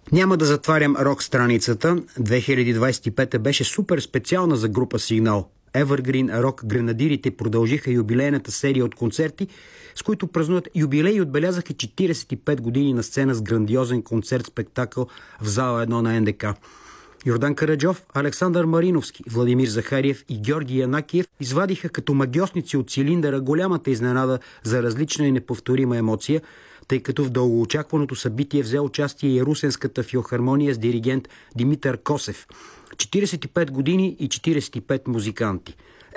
Няма да затварям рок страницата. 2025 беше супер специална за група Сигнал. Evergreen Rock Гренадирите продължиха юбилейната серия от концерти, с които празнуват юбилей и отбелязаха 45 години на сцена с грандиозен концерт-спектакъл в зала 1 на НДК. Йордан Караджов, Александър Мариновски, Владимир Захариев и Георги Янакиев извадиха като магьосници от цилиндъра голямата изненада за различна и неповторима емоция, тъй като в дългоочакваното събитие взе участие и Русенската филхармония с диригент Димитър Косев. 45 години и 45 музиканти.